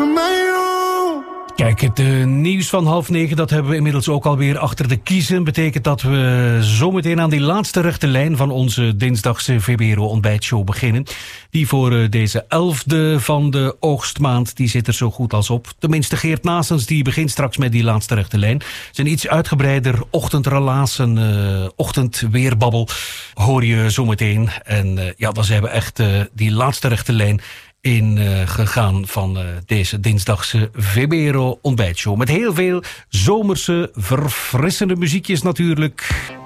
Kijk, het nieuws van 8:30, dat hebben we inmiddels ook alweer achter de kiezen. Betekent dat we zometeen aan die laatste rechte lijn van onze dinsdagse VPRO ontbijtshow beginnen. Die voor deze 11e van de oogstmaand, die zit er zo goed als op. Tenminste, Geert Naessens, die begint straks met die laatste rechte lijn. Zijn iets uitgebreider ochtendrelaas, een ochtendweerbabbel, hoor je zometeen. En ja, dan zijn we echt die laatste rechte lijn ingegaan van deze dinsdagse VPRO ontbijtshow. Met heel veel zomerse, verfrissende muziekjes natuurlijk.